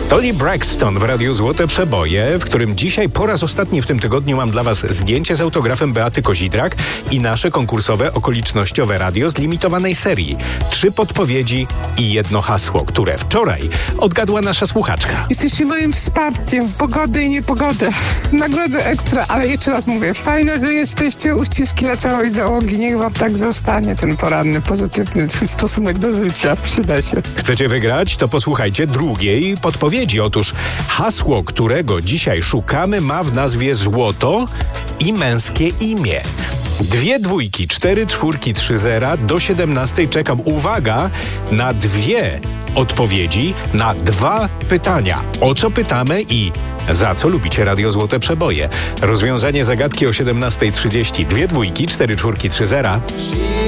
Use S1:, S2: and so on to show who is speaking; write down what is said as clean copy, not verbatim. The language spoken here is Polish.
S1: Toni Braxton w Radiu Złote Przeboje, w którym dzisiaj po raz ostatni w tym tygodniu mam dla Was zdjęcie z autografem Beaty Kozidrak i nasze konkursowe okolicznościowe radio z limitowanej serii. 3 podpowiedzi i 1 hasło, które wczoraj odgadła nasza słuchaczka.
S2: Jesteście moim wsparciem w pogodę i niepogodę. Nagrody ekstra, ale jeszcze raz mówię, fajne, że jesteście, uściski dla całej załogi. Niech wam tak zostanie ten poranny, pozytywny stosunek do życia. Przyda się.
S1: Chcecie wygrać? To posłuchajcie drugiej podpowiedzi. Otóż hasło, którego dzisiaj szukamy, ma w nazwie złoto i męskie imię. 2 dwójki, 4 czwórki, 3 zera. Do 17 czekam, uwaga, na 2 odpowiedzi, na 2 pytania. O co pytamy i za co lubicie Radio Złote Przeboje? Rozwiązanie zagadki o 17:30. 2 dwójki, 4 czwórki, 3 zera.